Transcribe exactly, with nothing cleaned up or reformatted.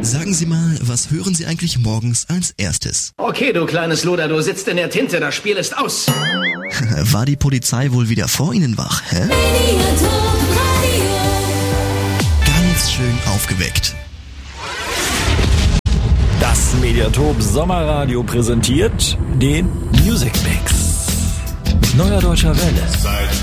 Sagen Sie mal, was hören Sie eigentlich morgens als erstes? Okay, du kleines Luder, du sitzt in der Tinte, das Spiel ist aus. War die Polizei wohl wieder vor Ihnen wach, hä? Ganz schön aufgeweckt. Das Mediatorp Sommerradio präsentiert den Music Mix. Neuer Deutscher Welle.